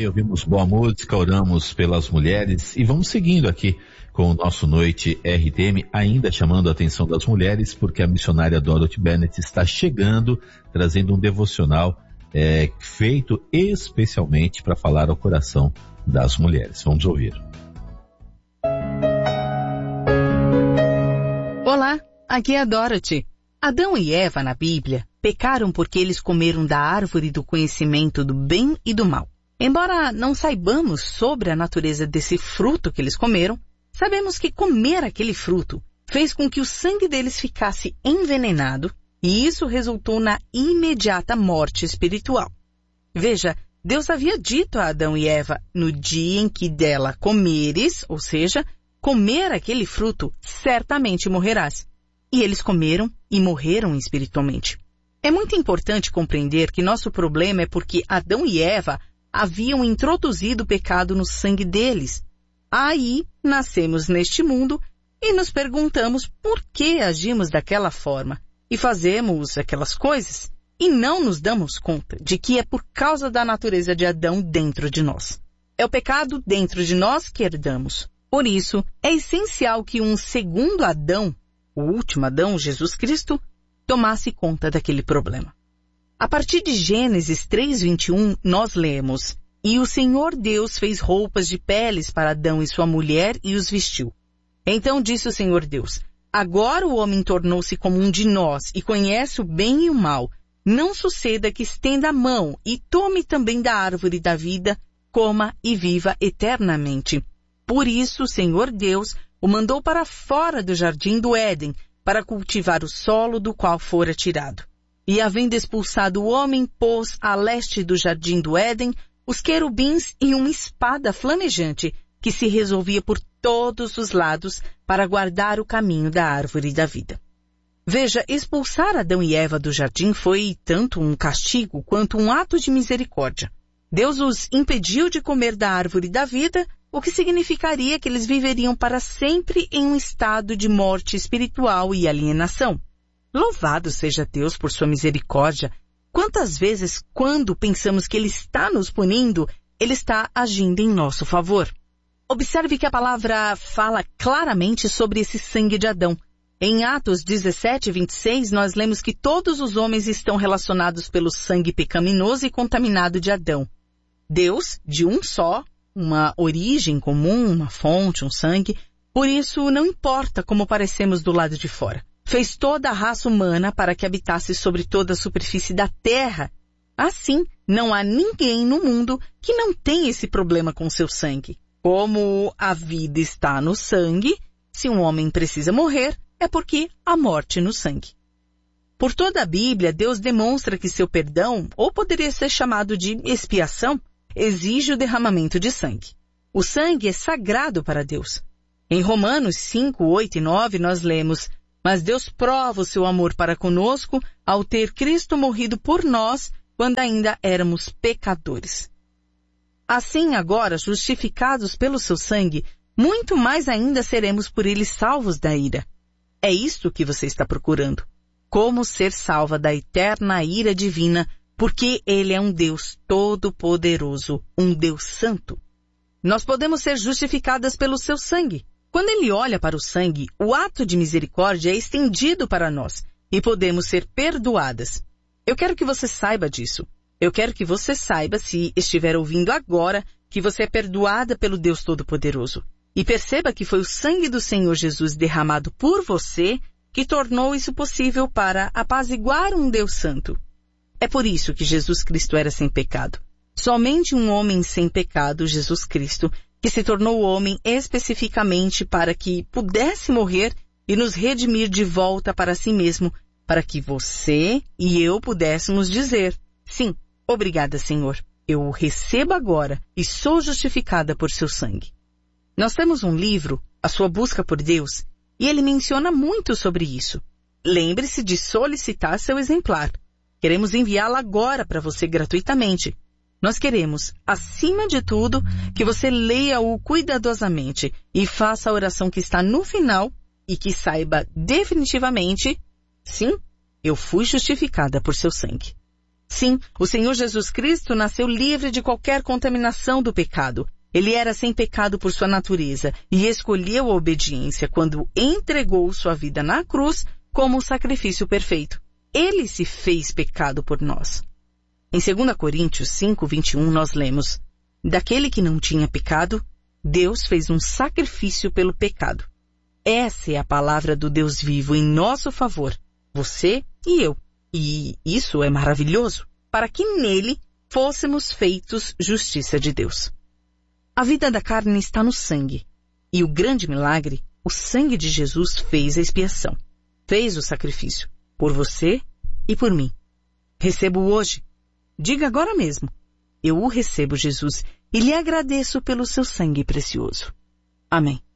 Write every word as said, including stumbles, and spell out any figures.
ouvimos boa música, oramos pelas mulheres e vamos seguindo aqui com o nosso Noite R T M, ainda chamando a atenção das mulheres, porque a missionária Dorothy Bennett está chegando, trazendo um devocional é, feito especialmente para falar ao coração das mulheres. Vamos ouvir. Olá, aqui é a Dorothy. Adão e Eva na Bíblia pecaram porque eles comeram da árvore do conhecimento do bem e do mal. Embora não saibamos sobre a natureza desse fruto que eles comeram, sabemos que comer aquele fruto fez com que o sangue deles ficasse envenenado e isso resultou na imediata morte espiritual. Veja, Deus havia dito a Adão e Eva, no dia em que dela comeres, ou seja, comer aquele fruto, certamente morrerás. E eles comeram e morreram espiritualmente. É muito importante compreender que nosso problema é porque Adão e Eva haviam introduzido o pecado no sangue deles. Aí, nascemos neste mundo e nos perguntamos por que agimos daquela forma e fazemos aquelas coisas e não nos damos conta de que é por causa da natureza de Adão dentro de nós. É o pecado dentro de nós que herdamos. Por isso, é essencial que um segundo Adão, o último Adão, Jesus Cristo, tomasse conta daquele problema. A partir de Gênesis três, vinte e um, nós lemos: E o Senhor Deus fez roupas de peles para Adão e sua mulher e os vestiu. Então disse o Senhor Deus: Agora o homem tornou-se como um de nós e conhece o bem e o mal. Não suceda que estenda a mão e tome também da árvore da vida, coma e viva eternamente. Por isso o Senhor Deus o mandou para fora do jardim do Éden, para cultivar o solo do qual fora tirado. E havendo expulsado o homem, pôs a leste do jardim do Éden os querubins e uma espada flamejante, que se resolvia por todos os lados para guardar o caminho da árvore da vida. Veja, expulsar Adão e Eva do jardim foi tanto um castigo quanto um ato de misericórdia. Deus os impediu de comer da árvore da vida, o que significaria que eles viveriam para sempre em um estado de morte espiritual e alienação. Louvado seja Deus por sua misericórdia. Quantas vezes, quando pensamos que Ele está nos punindo, Ele está agindo em nosso favor. Observe que a palavra fala claramente sobre esse sangue de Adão. Em Atos dezessete, vinte e seis, nós lemos que todos os homens estão relacionados pelo sangue pecaminoso e contaminado de Adão. Deus, de um só, uma origem comum, uma fonte, um sangue, por isso não importa como parecemos do lado de fora. Fez toda a raça humana para que habitasse sobre toda a superfície da terra. Assim, não há ninguém no mundo que não tenha esse problema com seu sangue. Como a vida está no sangue, se um homem precisa morrer, é porque há morte no sangue. Por toda a Bíblia, Deus demonstra que seu perdão, ou poderia ser chamado de expiação, exige o derramamento de sangue. O sangue é sagrado para Deus. Em Romanos cinco, oito e nove, nós lemos: Mas Deus prova o seu amor para conosco ao ter Cristo morrido por nós quando ainda éramos pecadores. Assim, agora, justificados pelo seu sangue, muito mais ainda seremos por ele salvos da ira. É isto que você está procurando. Como ser salva da eterna ira divina, porque Ele é um Deus todo-poderoso, um Deus santo. Nós podemos ser justificadas pelo seu sangue. Quando Ele olha para o sangue, o ato de misericórdia é estendido para nós e podemos ser perdoadas. Eu quero que você saiba disso. Eu quero que você saiba, se estiver ouvindo agora, que você é perdoada pelo Deus Todo-Poderoso. E perceba que foi o sangue do Senhor Jesus derramado por você que tornou isso possível para apaziguar um Deus santo. É por isso que Jesus Cristo era sem pecado. Somente um homem sem pecado, Jesus Cristo, que se tornou homem especificamente para que pudesse morrer e nos redimir de volta para si mesmo, para que você e eu pudéssemos dizer: sim, obrigada, Senhor, eu o recebo agora e sou justificada por seu sangue. Nós temos um livro, A Sua Busca por Deus, e ele menciona muito sobre isso. Lembre-se de solicitar seu exemplar. Queremos enviá-lo agora para você gratuitamente. Nós queremos, acima de tudo, que você leia-o cuidadosamente e faça a oração que está no final e que saiba definitivamente: sim, eu fui justificada por seu sangue. Sim, o Senhor Jesus Cristo nasceu livre de qualquer contaminação do pecado. Ele era sem pecado por sua natureza e escolheu a obediência quando entregou sua vida na cruz como o sacrifício perfeito. Ele se fez pecado por nós. Em dois Coríntios cinco, vinte e um, nós lemos: daquele que não tinha pecado, Deus fez um sacrifício pelo pecado. Essa é a palavra do Deus vivo em nosso favor, você e eu. E isso é maravilhoso, para que nele fôssemos feitos justiça de Deus. A vida da carne está no sangue, e o grande milagre, o sangue de Jesus fez a expiação, fez o sacrifício, por você e por mim. Recebo hoje, diga agora mesmo, eu o recebo, Jesus, e lhe agradeço pelo seu sangue precioso. Amém.